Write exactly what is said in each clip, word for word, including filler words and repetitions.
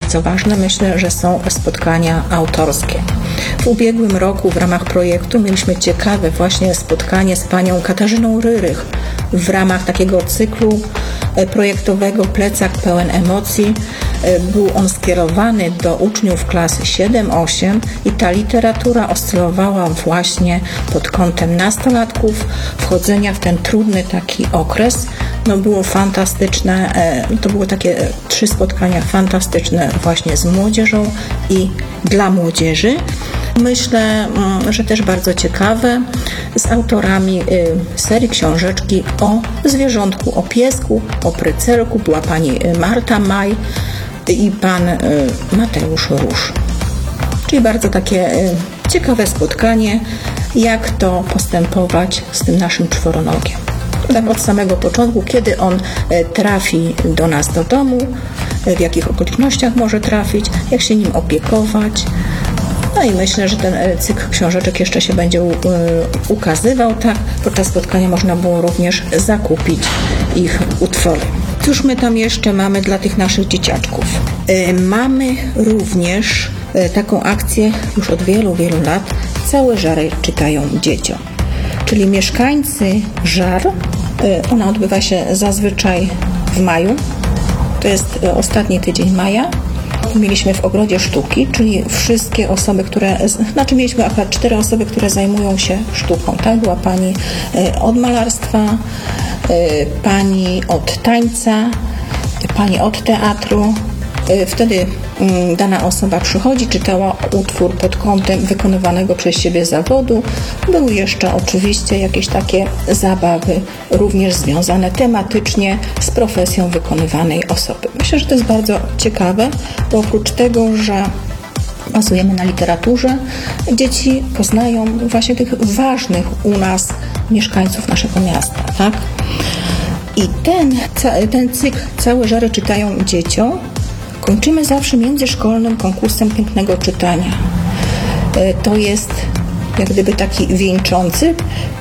bardzo ważne, myślę, że są spotkania autorskie. W ubiegłym roku w ramach projektu mieliśmy ciekawe właśnie spotkanie z panią Katarzyną Ryrych w ramach takiego cyklu projektowego Plecak pełen emocji. Był on skierowany do uczniów klas siedem osiem i ta literatura oscylowała właśnie pod kątem nastolatków, wchodzenia w ten trudny taki okres. No było fantastyczne, to były takie trzy spotkania fantastyczne właśnie z młodzieżą i dla młodzieży. Myślę, że też bardzo ciekawe, z autorami serii książeczki o zwierzątku, o piesku, o prycelku. Była pani Marta Maj i pan Mateusz Róż. Czyli bardzo takie ciekawe spotkanie, jak to postępować z tym naszym czworonogiem. Tak od samego początku, kiedy on trafi do nas do domu, w jakich okolicznościach może trafić, jak się nim opiekować. No i myślę, że ten cykl książeczek jeszcze się będzie ukazywał. Tak, podczas spotkania można było również zakupić ich utwory. Cóż my tam jeszcze mamy dla tych naszych dzieciaczków? Mamy również taką akcję już od wielu, wielu lat. Całe żary czytają dzieciom. Czyli mieszkańcy Żar, ona odbywa się zazwyczaj w maju. To jest ostatni tydzień maja. Mieliśmy w Ogrodzie Sztuki, czyli wszystkie osoby, które, znaczy mieliśmy akurat cztery osoby, które zajmują się sztuką. Tak? Była pani od malarstwa, pani od tańca, pani od teatru. Wtedy dana osoba przychodzi, czytała utwór pod kątem wykonywanego przez siebie zawodu. Były jeszcze oczywiście jakieś takie zabawy, również związane tematycznie z profesją wykonywanej osoby. Myślę, że to jest bardzo ciekawe, bo oprócz tego, że bazujemy na literaturze, dzieci poznają właśnie tych ważnych u nas mieszkańców naszego miasta. Tak? I ten, ten cykl Całe żary czytają dzieciom kończymy zawsze międzyszkolnym konkursem pięknego czytania. To jest jak gdyby taki wieńczący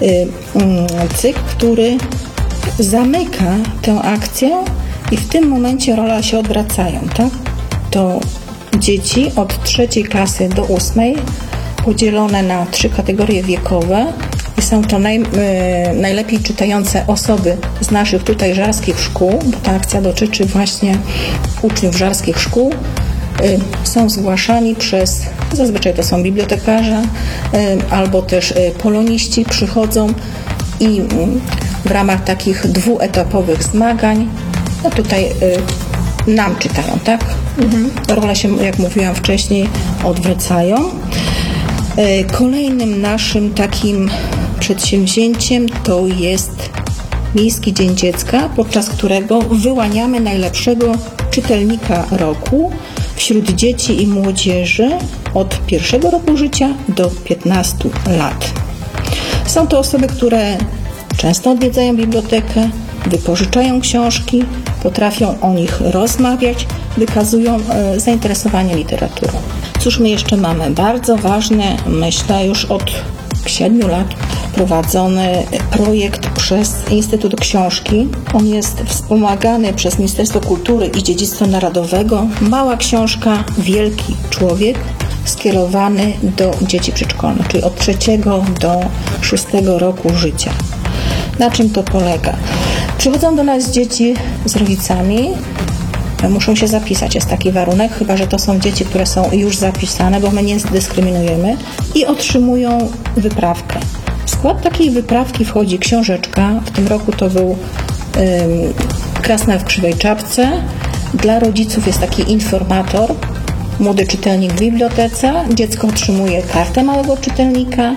cykl, który zamyka tę akcję i w tym momencie rola się odwracają. Tak? To dzieci od trzeciej klasy do ósmej podzielone na trzy kategorie wiekowe i są to naj, najlepiej czytające osoby z naszych tutaj żarskich szkół, bo ta akcja dotyczy właśnie uczniów żarskich szkół. Są zgłaszani przez, zazwyczaj to są bibliotekarze albo też poloniści, przychodzą i w ramach takich dwuetapowych zmagań, no tutaj nam czytają, tak? Mhm. Role się, jak mówiłam wcześniej, odwracają. Kolejnym naszym takim przedsięwzięciem to jest Miejski Dzień Dziecka, podczas którego wyłaniamy najlepszego czytelnika roku wśród dzieci i młodzieży od pierwszego roku życia do piętnastu lat. Są to osoby, które często odwiedzają bibliotekę, wypożyczają książki, potrafią o nich rozmawiać, wykazują e, zainteresowanie literaturą. Cóż my jeszcze mamy? Bardzo ważny, myślę, już od siedmiu lat prowadzony projekt przez Instytut Książki. On jest wspomagany przez Ministerstwo Kultury i Dziedzictwa Narodowego. Mała książka, wielki człowiek, skierowany do dzieci przedszkolnych, czyli od trzeciego do szóstego roku życia. Na czym to polega? Przychodzą do nas dzieci z rodzicami, muszą się zapisać, jest taki warunek, chyba że to są dzieci, które są już zapisane, bo my nie dyskryminujemy, i otrzymują wyprawkę. W skład takiej wyprawki wchodzi książeczka, w tym roku to był ym, Krasnal w krzywej czapce. Dla rodziców jest taki informator, młody czytelnik w bibliotece. Dziecko otrzymuje kartę małego czytelnika,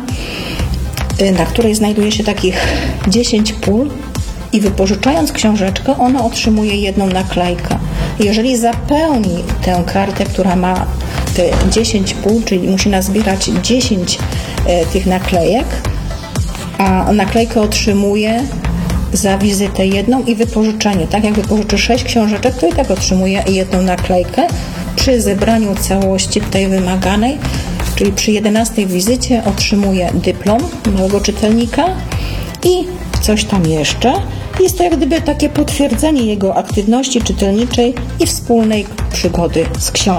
na której znajduje się takich dziesięć pól i wypożyczając książeczkę, ona otrzymuje jedną naklejkę. Jeżeli zapełni tę kartę, która ma te dziesięć pól, czyli musi nazbierać dziesięć e, tych naklejek, a naklejkę otrzymuje za wizytę jedną i wypożyczenie. Tak jak wypożyczy sześć książeczek, to i tak otrzymuje jedną naklejkę. Przy zebraniu całości tej wymaganej, czyli przy jedenastej wizycie, otrzymuje dyplom małego czytelnika i coś tam jeszcze. Jest to jak gdyby takie potwierdzenie jego aktywności czytelniczej i wspólnej przygody z książką.